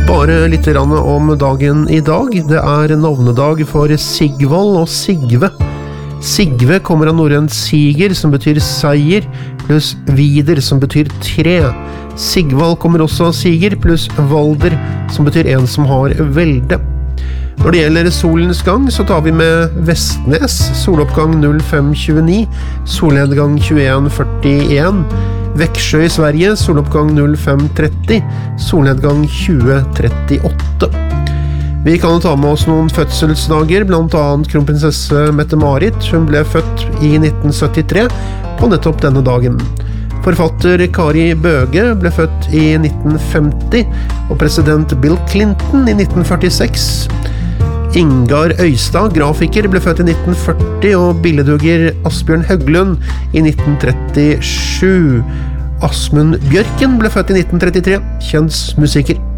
Bare litt om dagen i dag. Det navnedag for Sigvald og Sigve. Sigve kommer av norrønt siger, som betyr seier, pluss vider, som betyr tre. Sigvald kommer også av siger, pluss valder, som betyr en som har velde. Når det gjelder solens gang, så tar vi med Vestnes, soloppgang 05.29, solnedgang 21.41, Växjö i Sverige, soloppgang 05.30, solnedgang 20.38. Vi kan ta med oss noen fødselsdager, blant annet kronprinsesse Mette-Marit. Hun ble født i 1973 på nettopp denne dagen. Forfatter Kari Bøge ble født i 1950, og president Bill Clinton i 1946. Ingar Øystad, grafiker, ble født i 1940, og billedhugger Asbjørn Høglund i 1937. Asmund Bjørken ble født i 1933, kjent musiker.